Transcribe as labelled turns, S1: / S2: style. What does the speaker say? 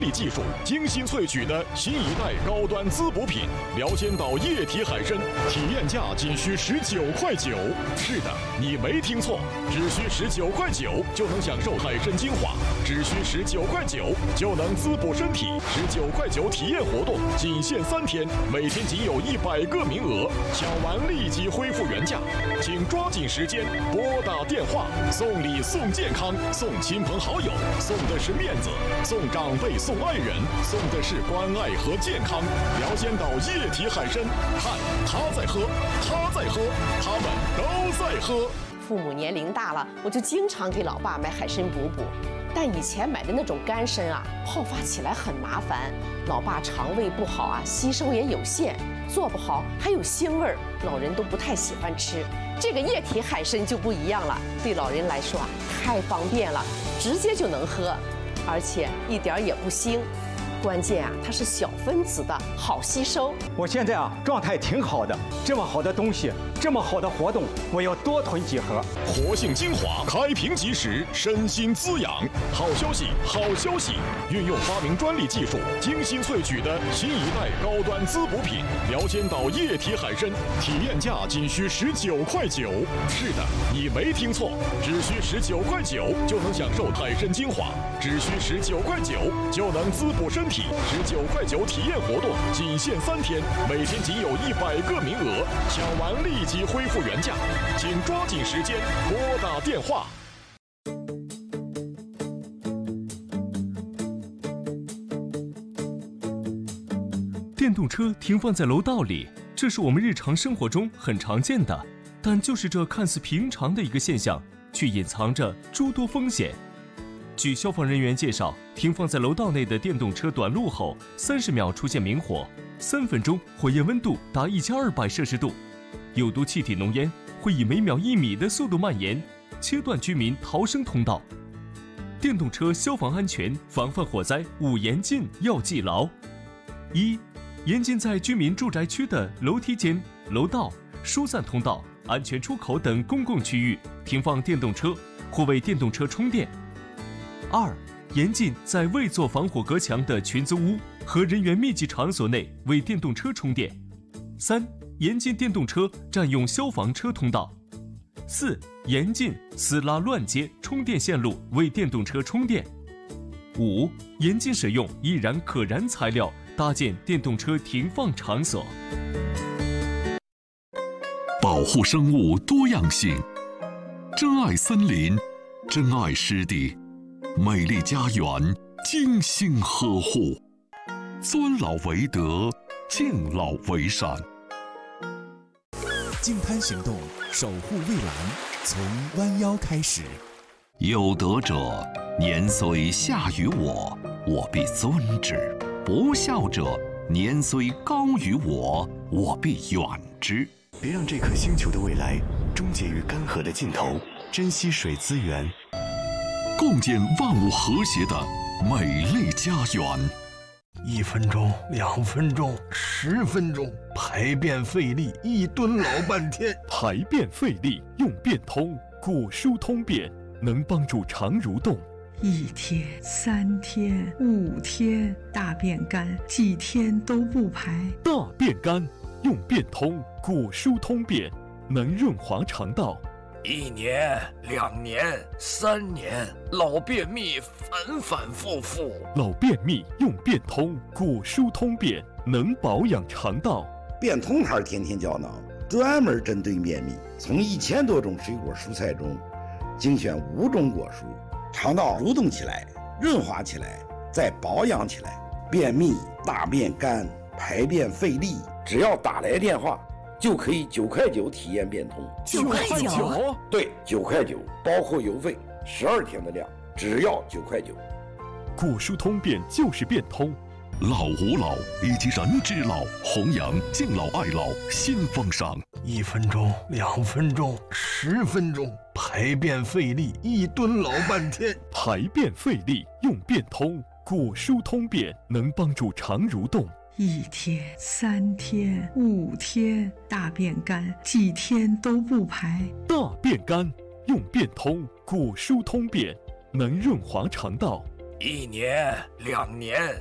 S1: 技术精心萃取的新一代高端滋补品辽仙岛液体海参，体验价仅需19.9块。是的，你没听错，只需19.9块就能享受海参精华，只需19.9块就能滋补身体。19.9块体验活动仅限3天，每天仅有100个名额，抢完立即恢复原价，请抓紧时间拨打电话，送礼送健康，送亲朋好友，送的是面子，送长辈送爱人，送的是关爱和健康。辽仙岛液体海参，看他在喝，他在喝，他们都在喝。
S2: 父母年龄大了，我就经常给老爸买海参补补。但以前买的那种干参啊，泡发起来很麻烦，老爸肠胃不好啊，吸收也有限，做不好还有腥味儿，老人都不太喜欢吃。这个液体海参就不一样了，对老人来说啊，太方便了，直接就能喝。而且一点也不腥，关键啊，它是小分子的，好吸收。
S3: 我现在啊状态挺好的，这么好的东西，这么好的活动，我要多囤几盒。
S1: 活性精华，开瓶即食，身心滋养。好消息，好消息！运用发明专利技术，精心萃取的新一代高端滋补品辽仙岛液体海参，体验价仅需19.9块。是的，你没听错，只需19.9块就能享受海参精华，只需19.9块就能滋补身体。19.9块体验活动仅限3天，每天仅有100个名额，抢完立即恢复原价，请抓紧时间拨打电话。
S4: 电动车停放在楼道里，这是我们日常生活中很常见的，但就是这看似平常的一个现象，却隐藏着诸多风险。据消防人员介绍，停放在楼道内的电动车短路后30秒出现明火，3分钟火焰温度达1200摄氏度，有毒气体浓烟会以每秒1米的速度蔓延，切断居民逃生通道。电动车消防安全防范火灾5严禁要记牢： 1. 严禁在居民住宅区的楼梯间、楼道、疏散通道、安全出口等公共区域停放电动车或为电动车充电。2. 严禁在未做防火隔墙的群租屋和人员密集场所内为电动车充电。3. 严禁电动车占用消防车通道。4. 严禁私拉乱接充电线路为电动车充电。5. 严禁使用易燃可燃材料搭建电动车停放场所。
S5: 保护生物多样性，珍爱森林，珍爱湿地，美丽家园精心呵护，尊老为德，敬老为善。
S6: 净滩行动，守护蔚蓝，从弯腰开始。
S5: 有德者，年虽下于我，我必尊之；不孝者，年虽高于我，我必远之。
S7: 别让这颗星球的未来终结于干涸的尽头，珍惜水资源，
S5: 共建万物和谐的美丽家园。
S8: 1分钟、2分钟、10分钟，排便费力，一蹲老半天。
S1: 排便费力用便通，果蔬通便，能帮助肠蠕动。
S9: 1天、3天、5天，大便干，几天都不排。
S1: 大便干用便通，果蔬通便，能润滑肠道。
S10: 1年、2年、3年，老便秘反反复复。
S1: 老便秘用便通，果蔬通便，能保养肠道。
S11: 便通牌天天胶囊专门针对便秘，从1000多种水果蔬菜中精选5种果蔬，肠道蠕动起来，润滑起来，再保养起来。便秘、大便干、排便费力，只要打来电话就可以9.9块体验便通。
S9: 9.9？
S11: 对，9.9块，包括邮费，12天的量，只要9.9块。
S1: 果蔬通便就是便通。
S5: 老吾老以及人之老，弘扬敬老爱老新风尚。
S8: 1分钟、2分钟、10分钟，排便费力，一蹲老半天。
S1: 排便费力用便通，果蔬通便，能帮助肠蠕动。
S9: 1天、3天、5天，大便干，几天都不排。
S1: 大便干用便通，果蔬通便，能润滑肠道。
S10: 1年、2年、